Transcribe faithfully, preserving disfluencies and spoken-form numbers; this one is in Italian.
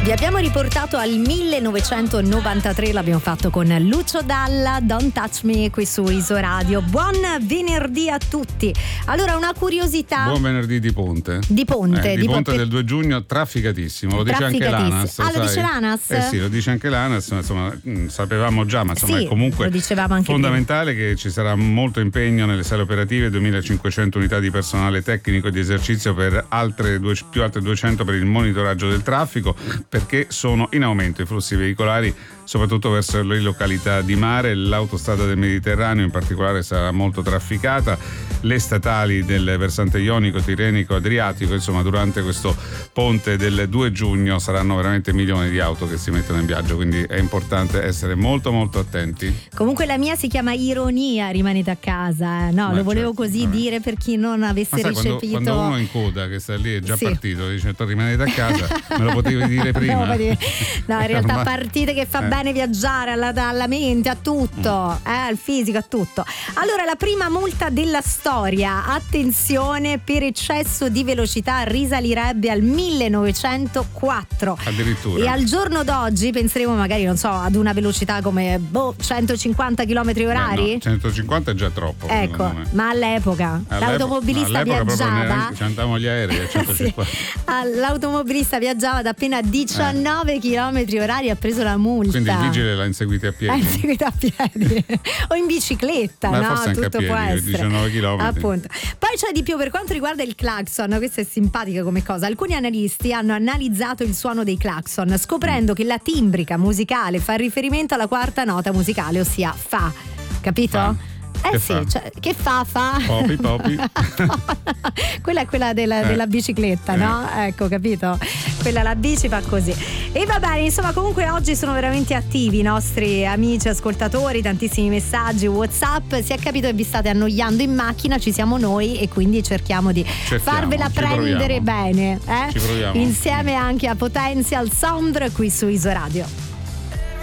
Vi abbiamo riportato al millenovecentonovantatré, l'abbiamo fatto con Lucio Dalla, Don't Touch Me, qui su Isoradio. Buon venerdì a tutti. Allora, una curiosità. Buon venerdì di Ponte. Di Ponte. Eh, di, di Ponte, Ponte del due giugno, trafficatissimo. Lo dice anche l'ANAS. Ah, sai? lo dice l'ANAS? Eh sì, lo dice anche l'ANAS. Insomma, mh, sapevamo già, ma insomma sì, è comunque lo dicevamo anche fondamentale prima. Che ci sarà molto impegno nelle sale operative, duemilacinquecento unità di personale tecnico e di esercizio per altre due, più altre duecento per il monitoraggio del traffico, perché sono in aumento i flussi veicolari, soprattutto verso le località di mare. L'autostrada del Mediterraneo in particolare sarà molto trafficata, le statali del versante ionico, tirrenico, adriatico. Insomma, durante questo ponte del due giugno saranno veramente milioni di auto che si mettono in viaggio, quindi è importante essere molto molto attenti. Comunque la mia si chiama ironia, rimanete a casa, eh. no, Ma lo volevo certo, così vabbè. dire per chi non avesse Ma sai, recepito. Quando, quando uno in coda che sta lì è già sì. partito, dice rimanete a casa, me lo potevi dire prima. No, in realtà Ormai... partite che fa eh. bene viaggiare alla, alla mente, a tutto, mm. eh, al fisico, a tutto. Allora, la prima multa della storia, attenzione, per eccesso di velocità risalirebbe al millenovecentoquattro. Addirittura. E al giorno d'oggi penseremo magari, non so, ad una velocità come boh, centocinquanta chilometri orari. Beh, no, centocinquanta è già troppo. Ecco, ma all'epoca all'epoca l'automobilista all'epoca viaggiava. Ci andavamo gli aerei a centocinquanta. Sì. L'automobilista viaggiava ad appena diciannove eh. chilometri orari, ha preso la multa. Quindi il vigile l'ha inseguita a piedi. L'ha inseguita a piedi o in bicicletta, ma no? Forse anche tutto a piedi, può essere. diciannove chilometri. Appunto. Poi c'è di più per quanto riguarda il clacson, questa è simpatica come cosa. Alcuni analisti hanno analizzato il suono dei clacson, scoprendo mm. che la timbrica musicale fa riferimento alla quarta nota musicale, ossia fa. Capito? Fa. Eh che sì, fa? Cioè, che fa fa? Popi popi. Quella è quella della, eh. della bicicletta, eh. no? Ecco, capito? Quella la bici fa così. E va bene, insomma, comunque oggi sono veramente attivi i nostri amici ascoltatori, tantissimi messaggi, WhatsApp. Si è capito che vi state annoiando in macchina, ci siamo noi e quindi cerchiamo di Cerchiamo, farvela prendere proviamo. bene, eh? Ci proviamo. Insieme anche a Potential Sound qui su Isoradio.